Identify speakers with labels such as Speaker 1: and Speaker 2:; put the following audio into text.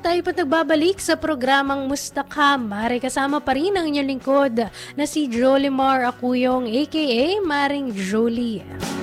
Speaker 1: tayo po't nagbabalik sa programang Mustakam. Mare kasama pa rin ang inyong lingkod na si Jolimar Acuyong aka Maring Jolie.